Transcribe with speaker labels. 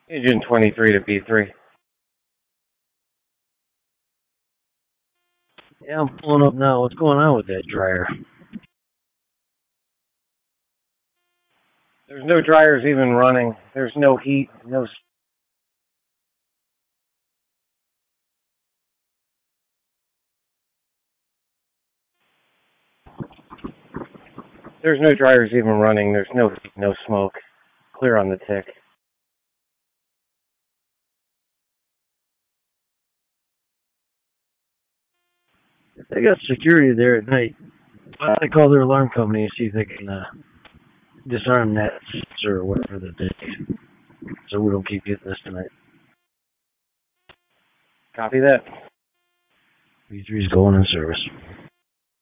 Speaker 1: Agent 23 to B3.
Speaker 2: Yeah, I'm pulling up now. What's going on with that dryer?
Speaker 1: There's no dryers even running. There's no heat. There's no dryers even running. There's no heat, no smoke. Clear on the tick.
Speaker 2: If they got security there at night, why don't they call their alarm company and see if they can disarm that or whatever that they need, so we don't keep getting this tonight.
Speaker 1: Copy that.
Speaker 2: B3's going in service.